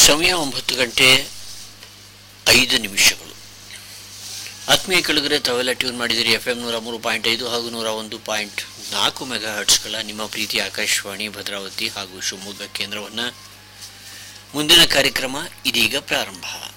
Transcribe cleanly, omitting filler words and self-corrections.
ಸಮಯ 9:05. ಆತ್ಮೀಯ ಕೆಳಗರೆ ತಾವೆಲ್ಲ ಟ್ಯೂನ್ ಮಾಡಿದಿರಿ FM 103.5 ಹಾಗೂ 101.4 ಮೆಗಾ ಹರ್ಟ್ಸ್ಗಳ ನಿಮ್ಮ ಪ್ರೀತಿ ಆಕಾಶವಾಣಿ ಭದ್ರಾವತಿ ಹಾಗೂ ಶಿವಮೊಗ್ಗ ಕೇಂದ್ರವನ್ನು. ಮುಂದಿನ ಕಾರ್ಯಕ್ರಮ ಇದೀಗ ಪ್ರಾರಂಭ.